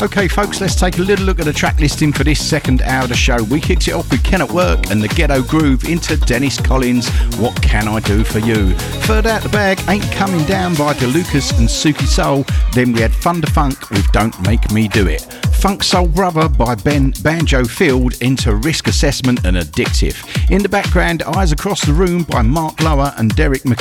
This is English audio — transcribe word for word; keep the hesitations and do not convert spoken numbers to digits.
Okay, folks, let's take a little look at the track listing for this second hour of the show. We kicked it off with Ken at Work and the Ghetto Groove into Dennis Collins, What Can I Do For You? Third out the bag, Ain't Coming Down by DeLucas and Suki Soul. Then we had Thunder Funk with Don't Make Me Do It. Funk Soul Brother by Ben Banjo Field into Risk Assessment and Addictive. In the background, Eyes Across the Room by Mark Lower and Derek McKenzie.